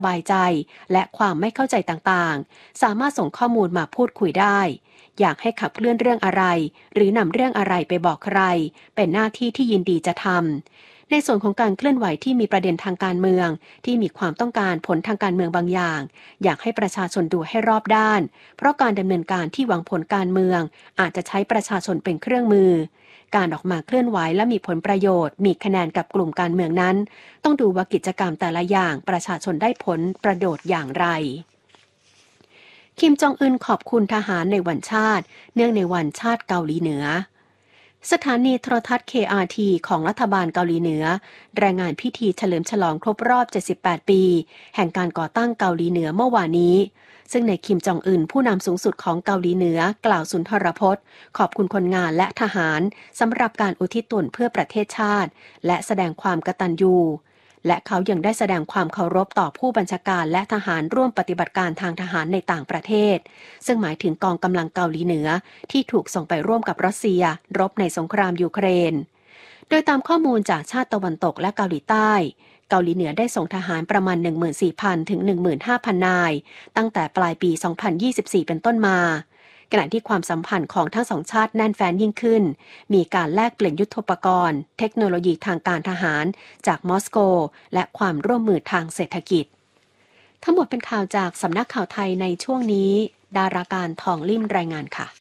บายใจและความไม่เข้าใจต่างๆสามารถส่งข้อมูลมาพูดคุยได้อยากให้ขับเคลื่อนเรื่องอะไรหรือนำเรื่องอะไรไปบอกใครเป็นหน้าที่ที่ยินดีจะทำในส่วนของการเคลื่อนไหวที่มีประเด็นทางการเมืองที่มีความต้องการผลทางการเมืองบางอย่างอยากให้ประชาชนดูให้รอบด้านเพราะการดำเนินการที่หวังผลการเมืองอาจจะใช้ประชาชนเป็นเครื่องมือการออกมาเคลื่อนไหวและมีผลประโยชน์มีคะแนนกับกลุ่มการเมืองนั้นต้องดูว่ากิจกรรมแต่ละอย่างประชาชนได้ผลประโยชน์อย่างไรคิมจองอึนขอบคุณทหารในวันชาติเนื่องในวันชาติเกาหลีเหนือสถานีโทรทัศน์ KRT ของรัฐบาลเกาหลีเหนือรายงานพิธีเฉลิมฉลองครบรอบ78ปีแห่งการก่อตั้งเกาหลีเหนือเมื่อวานนี้ซึ่งในคิมจองอึนผู้นำสูงสุดของเกาหลีเหนือกล่าวสุนทรพจน์ขอบคุณคนงานและทหารสำหรับการอุทิศตนเพื่อประเทศชาติและแสดงความกตัญญูและเขายังได้แสดงความเคารพต่อผู้บัญชาการและทหารร่วมปฏิบัติการทางทหารในต่างประเทศซึ่งหมายถึงกองกำลังเกาหลีเหนือที่ถูกส่งไปร่วมกับรัสเซียรบในสงครามยูเครนโดยตามข้อมูลจากชาติตะวันตกและเกาหลีใต้เกาหลีเหนือได้ส่งทหารประมาณ 14,000 ถึง 15,000 นายตั้งแต่ปลายปี 2024 เป็นต้นมาขณะที่ความสัมพันธ์ของทั้งสองชาติแน่นแฟ้นยิ่งขึ้นมีการแลกเปลี่ยนยุทโธปกรณ์เทคโนโลยีทางการทหารจากมอสโกและความร่วมมือทางเศรษฐกิจทั้งหมดเป็นข่าวจากสำนักข่าวไทยในช่วงนี้ดาราการทองลิ่มรายงานค่ะ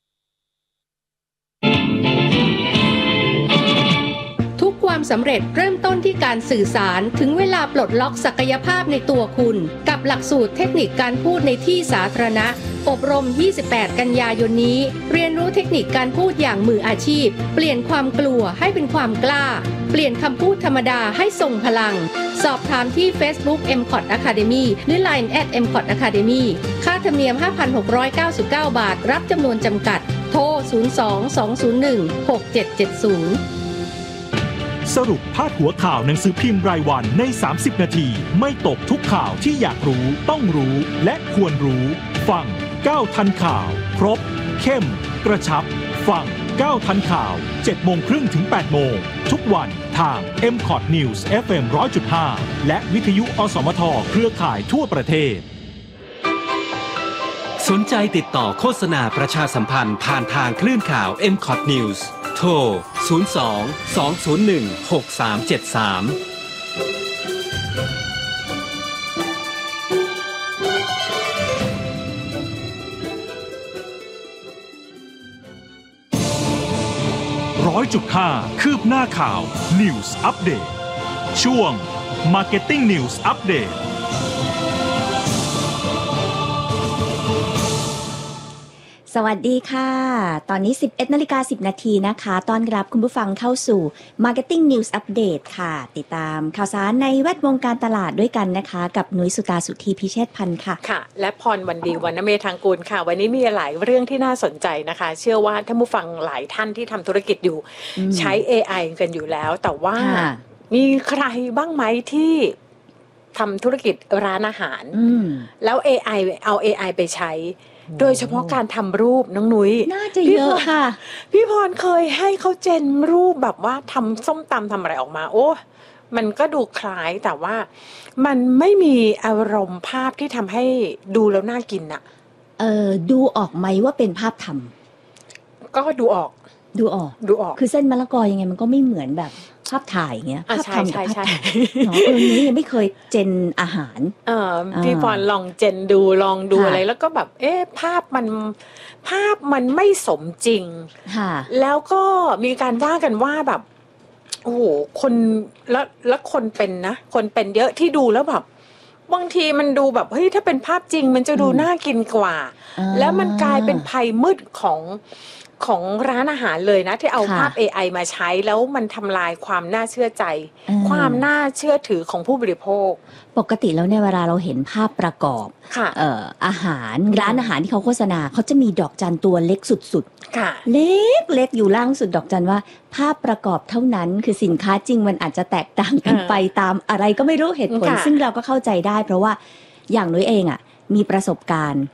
ความสำเร็จเริ่มต้นที่การสื่อสารถึงเวลาปลดล็อกศักยภาพในตัวคุณกับหลักสูตรเทคนิคการพูดในที่สาธารณะอบรม28กันยายนนี้เรียนรู้เทคนิคการพูดอย่างมืออาชีพเปลี่ยนความกลัวให้เป็นความกล้าเปลี่ยนคำพูดธรรมดาให้ทรงพลังสอบถามที่ Facebook MCOT Academy หรือ Line @MCOT Academy ค่าธรรมเนียม 5,699 บาทรับจำนวนจำกัดโทร 02-201-6770 สรุปพาดหัวข่าวหนังสือพิมพ์รายวันใน30นาทีไม่ตกทุกข่าวที่อยากรู้ต้องรู้และควรรู้ฟัง9ทันข่าวครบเข้มกระชับฟัง9ทันข่าว 7:30 ถึง 8:00 นทุกวันทาง MCOT News FM 100.5 และวิทยุอสมทเครือข่ายทั่วประเทศสนใจติดต่อโฆษณาประชาสัมพันธ์ผ่านทางคลื่นข่าว MCOT Newsโทร 02-201-6373 100.5 คืบหน้าข่าว News Update ช่วง Marketing News Update สวัสดีค่ะตอนนี้ 11:10 น.นะคะต้อนรับคุณผู้ฟังเข้าสู่ Marketing News Update ค่ะติดตามข่าวสารในแวดวงการตลาดด้วยกันนะคะกับนุ้ยสุตาสุธีพิเชษพันธ์ค่ะค่ะและพรวันดีวรรณเมธางกูลค่ะวันนี้มีหลายเรื่องที่น่าสนใจนะคะเชื่อว่าท่านผู้ฟังหลายท่านที่ทำธุรกิจอยู่ใช้ AI กันอยู่แล้วแต่ว่ามีใครบ้างไหมที่ทำธุรกิจร้านอาหารแล้ว AI เอา AI ไปใช้โดยเฉพาะการทำรูปน้องนุ้ยน่าจะเยอะค่ะพี่พรเคยให้เขาเจนรูปแบบว่าทำส้มตำทำอะไรออกมาโอ้มันก็ดูคล้ายแต่ว่ามันไม่มีอารมณ์ภาพที่ทำให้ดูแล้วน่ากินน่ะดูออกไหมว่าเป็นภาพทำก็ดูออกคือเส้นมะละกอยังไงมันก็ไม่เหมือนแบบภาพถ่ายอย่างเงี้ยภาพทำกับภาพถ่ายเนาะนี้ยังไม่เคยเจนอาหารพี่พรลองเจนดูลองดูอะไรแล้วก็แบบภาพมันไม่สมจริงแล้วก็มีการว่ากันว่าแบบโอ้โหคนแล้วคนเป็นนะคนเป็นเยอะที่ดูแล้วแบบบางทีมันดูแบบเฮ้ยถ้าเป็นภาพจริงมันจะดูน่ากินกว่าแล้วมันกลายเป็นภัยมืดของร้านอาหารเลยนะที่เอาภาพ AI มาใช้แล้วมันทำลายความน่าเชื่อใจความน่าเชื่อถือของผู้บริโภคปกติแล้วเนี่ยเวลาเราเห็นภาพประกอบอาหารร้านอาหารที่เขาโฆษณาเขาจะมีดอกจันตัวเล็กสุดๆเล็กอยู่ล่างสุดดอกจันว่าภาพประกอบเท่านั้นคือสินค้าจริงมันอาจจะแตกต่างกันไปตามอะไรก็ไม่รู้เหตุผลซึ่งเราก็เข้าใจได้เพราะว่าอย่างนุ้ยเองอ่ะมีประสบการณ์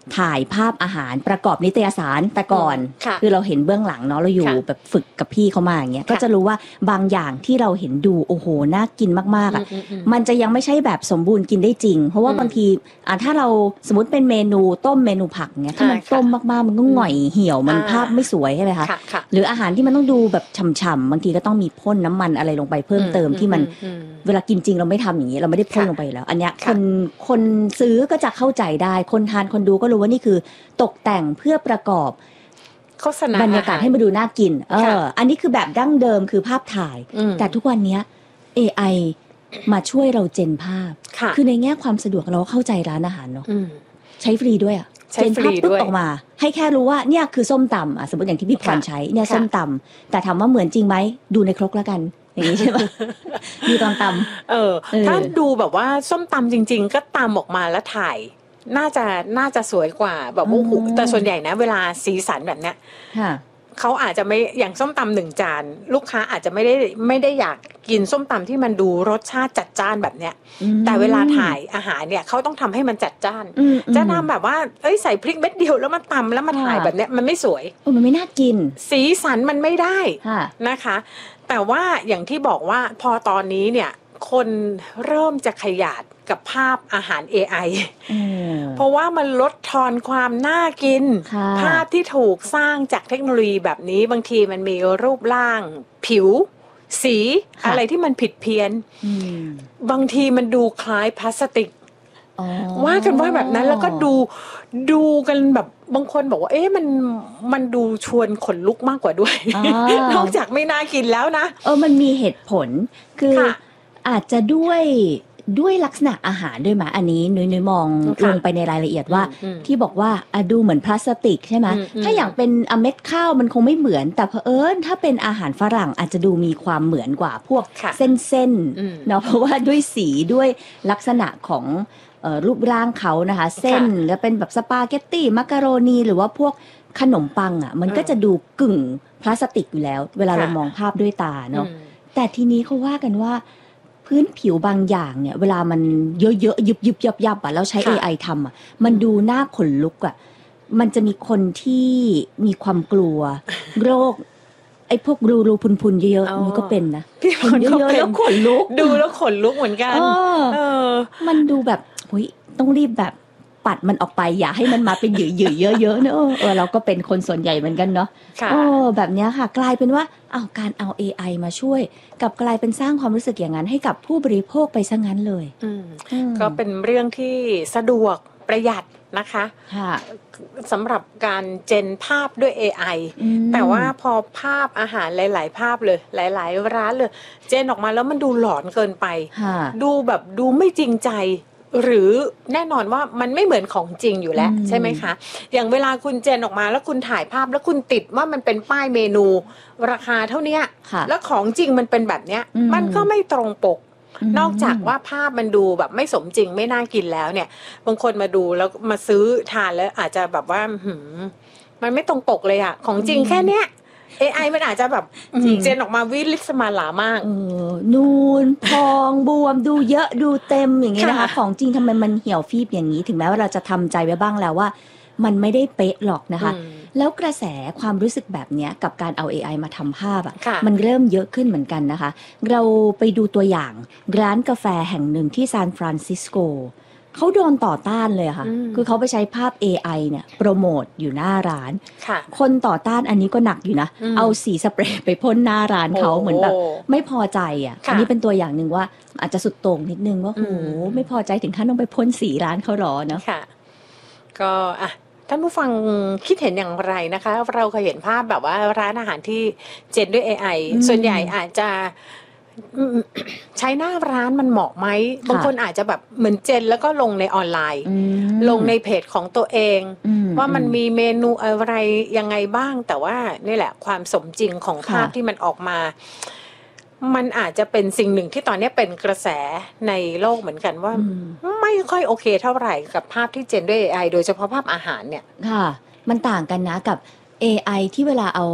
ถ่ายภาพอาหารประกอบนิตยสารแต่ก่อนคือเราเห็นเบื้องหลังเนาะเราอยู่แบบฝึกกับพี่เขามาอย่างเงี้ยก็จะรู้ว่าบางอย่างที่เราเห็นดูโอ้โหน่ากินมากๆอ่ะมันจะยังไม่ใช่แบบสมบูรณ์กินได้จริงเพราะว่าบางทีถ้าเราสมมติเป็นเมนูต้มเมนูผักเงี้ยถ้ามันต้มมากๆมันก็หง่อยเหี่ยวมันภาพไม่สวยใช่ไหมคะหรืออาหารที่มันต้องดูแบบฉ่ำๆบางทีก็ต้องมีพ่นน้ำมันอะไรลงไปเพิ่มเติมที่มันเวลากินจริงเราไม่ทำอย่างนี้เราไม่ได้พ่นลงไปแล้วอันเนี้ยคนซื้อก็จะเข้าใจได้คนทานคนดูก็รู้ว่านี่คือตกแต่งเพื่อประกอบโฆษณาบรรยากาศให้มาดูน่ากินอันนี้คือแบบดั้งเดิมคือภาพถ่ายแต่ทุกวันนี้ AI มาช่วยเราเจนภาพคือในแง่ความสะดวกเราเข้าใจร้านอาหารเนาะใช้ฟรีด้วยเจนภาพปุ๊บออกมาให้แค่รู้ว่าเนี่ยคือส้มตำสมมติอย่างที่พี่พรใช้เนี่ยส้มตำแต่ถามว่าเหมือนจริงไหมดูในครกแล้วกันอย่างนี้ใช่ไหมดูตอนตำถ้าดูแบบว่าส้มตำจริงๆก็ตำออกมาแล้วถ่ายน่าจะสวยกว่าแบบโอ้โหแต่ส่วนใหญ่นะเวลาสีสันแบบเนี้ยเขาอาจจะไม่อย่างส้มตำ1จานลูกค้าอาจจะไม่ได้อยากกินส้มตำที่มันดูรสชาติจัดจ้านแบบเนี้ยแต่เวลาถ่ายอาหารเนี่ยเขาต้องทำให้มันจัดจ้านจะทำแบบว่าใส่พริกเม็ดเดียวแล้วมาตำแล้วมาถ่ายแบบเนี้ยมันไม่สวยมันไม่น่ากินสีสันมันไม่ได้นะคะแต่ว่าอย่างที่บอกว่าพอตอนนี้เนี่ยคนเริ่มจะขยาดกับภาพอาหาร AI เพราะว่ามันลดทอนความน่ากินภาพที่ถูกสร้างจากเทคโนโลยีแบบนี้บางทีมันมีรูปร่างผิวสีอะไรที่มันผิดเพี้ยนบางทีมันดูคล้ายพลาสติกว่ากันว่าแบบนั้นแล้วก็ดูกันแบบบางคนบอกว่ามันดูชวนขนลุกมากกว่าด้วยนอกจากไม่น่ากินแล้วนะมันมีเหตุผลคืออาจจะด้วยลักษณะอาหารด้วยไหมอันนี้นุ้ยมองลงไปในรายละเอียดว่าที่บอกว่าดูเหมือนพลาสติกใช่ไหมถ้าอย่างเป็นเม็ดข้าวมันคงไม่เหมือนแต่เผอิญถ้าเป็นอาหารฝรั่งอาจจะดูมีความเหมือนกว่าพวกเส้นๆเนาะเพราะว่าด้วยสีด้วยลักษณะของรูปร่างเขานะคะเส้นแล้วเป็นแบบสปาเกตตี้มักกะโรนีหรือว่าพวกขนมปังมันก็จะดูกึ่งพลาสติกอยู่แล้วเวลาเรามองภาพด้วยตาเนาะแต่ทีนี้เขาว่ากันว่าพื้นผิวบางอย่างเนี่ยเวลามันเยอะๆยุบๆยับๆแล้วใช้ AI ทำมันดูน่าขนลุกมันจะมีคนที่มีความกลัวโรคไอ้พวกรูพุนๆเยอะๆมันก็เป็นนะเยอะๆแล้วขนลุกดูแล้วขนลุกเหมือนกันมันดูแบบต้องรีบแบบปัดมันออกไปอย่าให้มันมาเป็นหยืดๆเยอะๆเนอะเราก็เป็นคนส่วนใหญ่เหมือนกันเนาะแบบนี้ค่ะกลายเป็นว่าการเอา AI มาช่วยกับกลายเป็นสร้างความรู้สึกอย่างนั้นให้กับผู้บริโภคไปซะงั้นเลยก็เป็นเรื่องที่สะดวกประหยัดนะคะสำหรับการเจนภาพด้วย AI แต่ว่าพอภาพอาหารหลายๆภาพเลยหลายๆร้านเลยเจนออกมาแล้วมันดูหลอนเกินไปดูไม่จริงใจหรือแน่นอนว่ามันไม่เหมือนของจริงอยู่แล้วใช่ไหมคะอย่างเวลาคุณเจนออกมาแล้วคุณถ่ายภาพแล้วคุณติดว่ามันเป็นป้ายเมนูราคาเท่านี้แล้วของจริงมันเป็นแบบเนี้ยมันก็ไม่ตรงปกนอกจากว่าภาพมันดูแบบไม่สมจริงไม่น่ากินแล้วเนี่ยบางคนมาดูแล้วมาซื้อทานแล้วอาจจะแบบว่ามันไม่ตรงปกเลยอะของจริงแค่เนี้ยAI มันอาจจะแบบเจนออกมาวิลิสมาหลามากนูนพองบวมดูเยอะดูเต็มอย่างเงี้ยนะคะของจริงทำไมมันเหี่ยวฟีบอย่างนี้ถึงแม้ว่าเราจะทำใจไว้บ้างแล้วว่ามันไม่ได้เป๊ะหรอกนะคะแล้วกระแสความรู้สึกแบบนี้กับการเอา AI มาทำภาพมันเริ่มเยอะขึ้นเหมือนกันนะคะเราไปดูตัวอย่างร้านกาแฟแห่งหนึ่งที่ซานฟรานซิสโกเขาโดนต่อต้านเลยค่ะคือเขาไปใช้ภาพ AI เนี่ยโปรโมทอยู่หน้าร้านคนต่อต้านอันนี้ก็หนักอยู่นะเอาสีสเปรย์ไปพ่นหน้าร้านเขาเหมือนแบบไม่พอใจอันนี้เป็นตัวอย่างหนึ่งว่าอาจจะสุดโต่งนิดนึงว่าโหไม่พอใจถึงขั้นต้องไปพ่นสีร้านเขาหรอเนาะก็ท่านผู้ฟังคิดเห็นอย่างไรนะคะเราเคยเห็นภาพแบบว่าร้านอาหารที่เจนด้วย AI ส่วนใหญ่อาจจะใช้หน้าร้านมันเหมาะไหมบางคนอาจจะแบบเหมือนเจนแล้วก็ลงในออนไลน์ลงในเพจของตัวเองว่ามันมีเมนูอะไรยังไงบ้างแต่ว่านี่แหละความสมจริงของภาพที่มันออกมามันอาจจะเป็นสิ่งหนึ่งที่ตอนนี้เป็นกระแสในโลกเหมือนกันว่าไม่ค่อยโอเคเท่าไหร่กับภาพที่เจนด้วย AI โดยเฉพาะภาพอาหารเนี่ยค่ะมันต่างกันนะกับ AI ที่เวลาเอา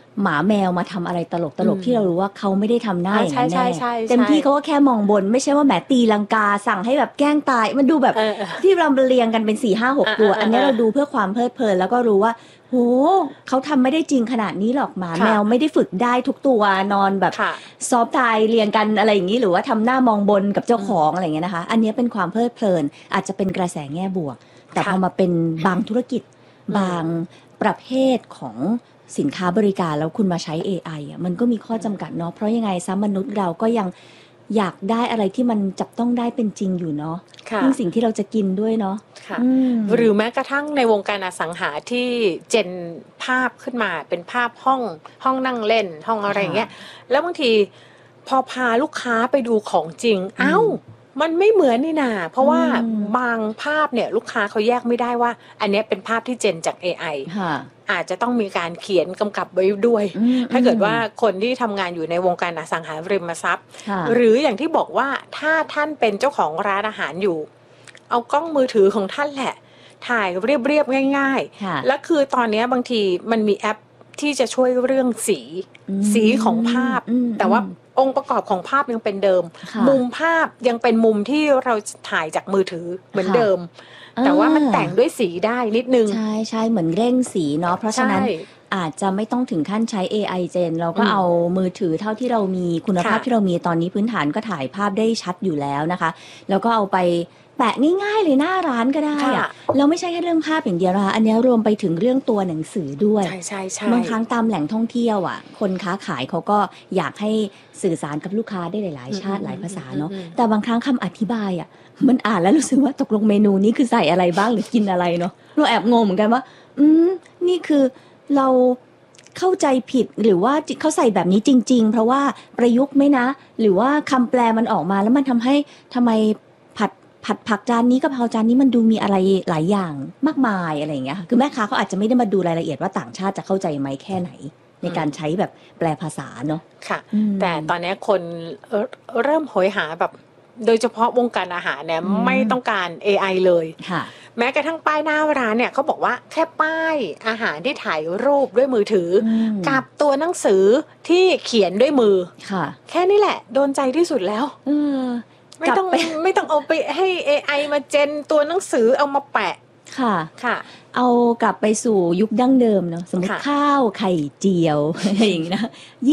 หมาแมวมาทำอะไรตลกที่เรารู้ว่าเขาไม่ได้ทำหน้าอย่างนั้นแน่ใช่เต็มที่เขาก็แค่มองบนไม่ใช่ว่าแหมตีลังกาสั่งให้แบบแกล้งตายมันดูแบบที่เราเรียงกันเป็น 4-5-6 ตัวอันนี้เราดูเพื่อความเพลิดเพลินแล้วก็รู้ว่าโหเขาทำไม่ได้จริงขนาดนี้หรอกหมาแมวไม่ได้ฝึกได้ทุกตัวนอนแบบซอฟต์ตายเรียงกันอะไรอย่างนี้หรือว่าทำหน้ามองบนกับเจ้าของอะไรอย่างเงี้ยนะคะอันนี้เป็นความเพลิดเพลินอาจจะเป็นกระแสแง่บวกแต่พอมาเป็นบางธุรกิจบางประเภทของสินค้าบริการแล้วคุณมาใช้ AI อ่ะมันก็มีข้อจำกัดเนาะเพราะยังไงซะมนุษย์เราก็ยังอยากได้อะไรที่มันจับต้องได้เป็นจริงอยู่เนาะยิ่งสิ่งที่เราจะกินด้วยเนาะหรือแม้กระทั่งในวงการอสังหาที่เจนภาพขึ้นมาเป็นภาพห้องนั่งเล่นห้องอะไรอย่างเงี้ยแล้วบางทีพอพาลูกค้าไปดูของจริงมันไม่เหมือนนี่นาเพราะว่าบางภาพเนี่ยลูกค้าเขาแยกไม่ได้ว่าอันนี้เป็นภาพที่เจนจาก AI อาจจะต้องมีการเขียนกำกับไว้ด้วยถ้าเกิดว่าคนที่ทำงานอยู่ในวงการอสังหาริมทรัพย์หรืออย่างที่บอกว่าถ้าท่านเป็นเจ้าของร้านอาหารอยู่เอากล้องมือถือของท่านแหละถ่ายเรียบๆง่ายๆแล้วคือตอนนี้บางทีมันมีแอปที่จะช่วยเรื่องสีของภาพแต่ว่าองค์ประกอบของภาพยังเป็นเดิมมุมภาพยังเป็นมุมที่เราถ่ายจากมือถือเหมือนเดิมแต่ว่ามันแต่งด้วยสีได้นิดนึงใช่เหมือนเร่งสีเนาะเพราะฉะนั้นอาจจะไม่ต้องถึงขั้นใช้ AI เจนเราก็เอามือถือเท่าที่เรามีคุณภาพที่เรามีตอนนี้พื้นฐานก็ถ่ายภาพได้ชัดอยู่แล้วนะคะแล้วก็เอาไปแปะง่ายๆเลยหน้าร้านก็ได้อะเราไม่ใช่แค่เรื่องภาพอย่างเดียวนะคะอันนี้รวมไปถึงเรื่องตัวหนังสือด้วยใช่บางครั้งตามแหล่งท่องเที่ยวอ่ะคนค้าขายเขาก็อยากให้สื่อสารกับลูกค้าได้หลายๆชาติหลายภาษาเนาะแต่บางครั้งคำอธิบายอ่ะมันอ่านแล้วรู้สึกว่าตกลงเมนูนี้คือใส่อะไรบ้างหรือกินอะไรเนาะเราแอบงงเหมือนกันว่านี่คือเราเข้าใจผิดหรือว่าเขาใส่แบบนี้จริงๆเพราะว่าประยุกต์ไหมนะหรือว่าคำแปลมันออกมาแล้วมันทำไมผัดผักจานนี้กะเพราจานนี้มันดูมีอะไรหลายอย่างมากมายอะไรอย่างเงี้ยคือแม่ค้าเขาอาจจะไม่ได้มาดูรายละเอียดว่าต่างชาติจะเข้าใจไหมแค่ไหนในการใช้แบบแปลภาษาเนาะค่ะแต่ตอนนี้คนเริ่มโหยหาแบบโดยเฉพาะวงการอาหารเนี่ยไม่ต้องการ AI เลยแม้กระทั่งป้ายหน้าร้านเนี่ยเขาบอกว่าแค่ป้ายอาหารที่ถ่ายรูปด้วยมือถือกับตัวหนังสือที่เขียนด้วยมือแค่นี้แหละโดนใจที่สุดแล้วไม่ต้องเอาไปให้ AI มาเจนตัวหนังสือเอามาแปะค่ะเอากลับไปสู่ยุคดั้งเดิมเนาะสมมติข้าวไข่เจียวอะไรอย่างนี้นะ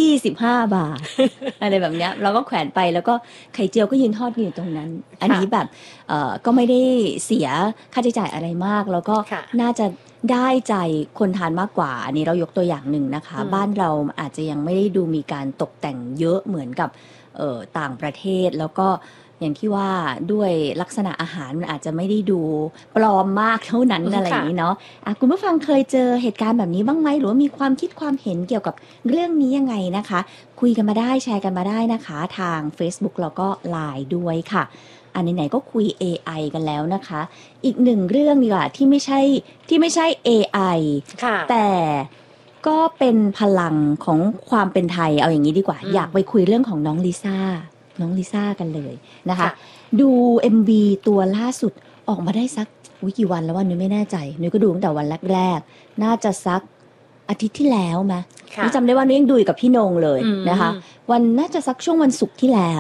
25 บาทอะไรแบบเนี้ยเราก็แขวนไปแล้วก็ไข่เจียวก็ยืนทอดอยู่ตรงนั้นอันนี้แบบก็ไม่ได้เสียค่าใช้จ่ายอะไรมากแล้วก็น่าจะได้ใจคนทานมากกว่าอันนี้เรายกตัวอย่างหนึ่งนะคะบ้านเราอาจจะยังไม่ได้ดูมีการตกแต่งเยอะเหมือนกับต่างประเทศแล้วก็อย่างที่ว่าด้วยลักษณะอาหารมันอาจจะไม่ได้ดูปลอมมากเท่านั้นอะไรอย่างนี้เนาะคุณผู้ฟังเคยเจอเหตุการณ์แบบนี้บ้างไหมหรือว่ามีความคิดความเห็นเกี่ยวกับเรื่องนี้ยังไงนะคะคุยกันมาได้แชร์กันมาได้นะคะทาง Facebook แล้วก็ LINE ด้วยค่ะอันไหนๆก็คุย AI กันแล้วนะคะอีกหนึ่งเรื่องดีกว่าที่ไม่ใช่ AI แต่ก็เป็นพลังของความเป็นไทยเอาอย่างนี้ดีกว่าอยากไปคุยเรื่องของน้องลิซ่ากันเลยนะคะดู MV ตัวล่าสุดออกมาได้สักกี่วันแล้ววันนี้ไม่แน่ใจนุ้ยก็ดูตั้งแต่วันแรกๆน่าจะสักอาทิตย์ที่แล้วมั้ยนุ้ยจำได้ว่านุ้ยยังดูกับพี่นงเลยนะคะวันน่าจะสักช่วงวันศุกร์ที่แล้ว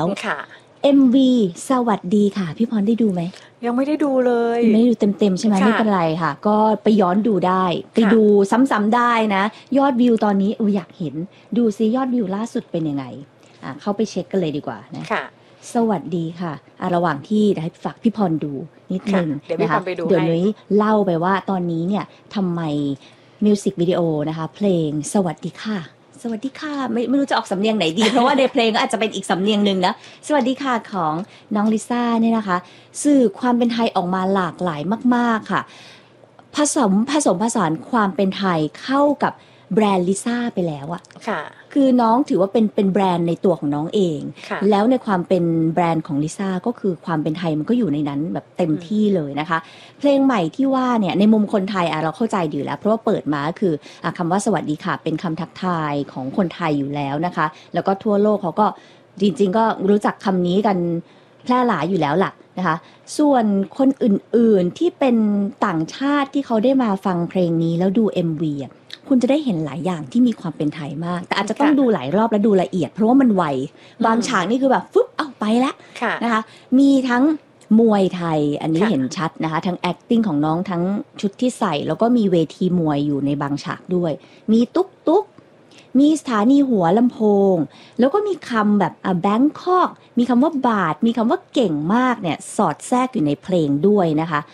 MV สวัสดีค่ะพี่พรได้ดูไหมยังไม่ได้ดูเลยไม่ได้ดูเต็มๆใช่ไหมไม่เป็นไรค่ะก็ไปย้อนดูได้ไปดูซ้ำๆได้นะยอดวิวตอนนี้อยากเห็นดูซิยอดวิวล่าสุดเป็นยังไงเข้าไปเช็คกันเลยดีกว่านะสวัสดีค่ะระหว่างที่ให้ฝากพี่พรดูนิดนึงนะคะเดี๋ยวนุ้ยเล่าไปว่าตอนนี้เนี่ยทำไมมิวสิกวิดีโอนะคะเพลงสวัสดีค่ะไม่รู้จะออกสำเนียงไหนดี เพราะว่าในเพลงก็อาจจะเป็นอีกสำเนียงนึงนะสวัสดีค่ะของน้องลิซ่าเนี่ยนะคะสื่อความเป็นไทยออกมาหลากหลายมากๆค่ะผสมผสานความเป็นไทยเข้ากับแบรนด์ลิซ่าไปแล้วอะคือน้องถือว่าเป็นแบรนด์ในตัวของน้องเองแล้วในความเป็นแบรนด์ของลิซ่าก็คือความเป็นไทยมันก็อยู่ในนั้นแบบเต็มที่เลยนะคะเพลงใหม่ที่ว่าเนี่ยในมุมคนไทยเราเข้าใจอยู่แล้วเพราะว่าเปิดมาคือคำว่าสวัสดีค่ะเป็นคำทักทายของคนไทยอยู่แล้วนะคะแล้วก็ทั่วโลกเขาก็จริงๆก็รู้จักคำนี้กันแพร่หลายอยู่แล้วล่ะนะคะส่วนคนอื่นๆที่เป็นต่างชาติที่เขาได้มาฟังเพลงนี้แล้วดู MV คุณจะได้เห็นหลายอย่างที่มีความเป็นไทยมากแต่อาจจะต้องดูหลายรอบและดูละเอียดเพราะว่ามันไวบางฉากนี่คือแบบฟึบเอาไปแล้วนะคะมีทั้งมวยไทยอันนี้เห็นชัดนะคะทั้ง acting ของน้องทั้งชุดที่ใส่แล้วก็มีเวทีมวยอยู่ในบางฉากด้วยมีตุ๊กมีสถานีหัวลำโพงแล้วก็มีคำแบบแบงคอกมีคำว่าบาทมีคำว่าเก่งมากเนี่ยสอดแทรกอยู่ในเพลงด้วยนะคะ